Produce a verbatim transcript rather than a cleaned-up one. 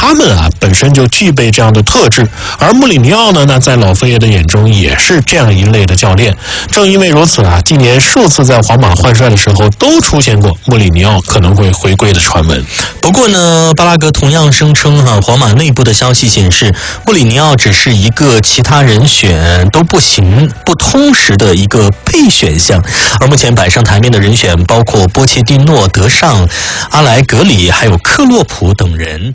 他们啊本身就具备这样的特质。而穆里尼奥呢，那在老佛爷的眼中也是这样一类的教练。正因为如此啊，今年数次在皇马换帅的时候都出现过穆里尼奥可能会回归的传闻。 不过呢，巴拉格同样声称哈、啊，皇马内部的消息显示，穆里尼奥只是一个其他人选都不行、不通识的一个备选项。而目前摆上台面的人选包括波切蒂诺、德尚、阿莱格里还有克洛普等人。